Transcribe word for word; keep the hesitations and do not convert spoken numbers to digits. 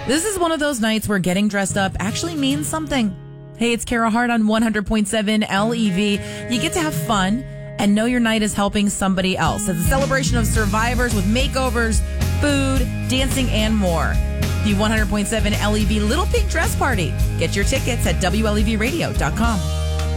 This is one of those nights where getting dressed up actually means something. Hey, it's Kara Hart on one hundred point seven L E V. You get to have fun and know your night is helping somebody else. It's a celebration of survivors with makeovers, food, dancing, and more. The one hundred point seven L E V Little Pink Dress Party. Get your tickets at W L E V radio dot com.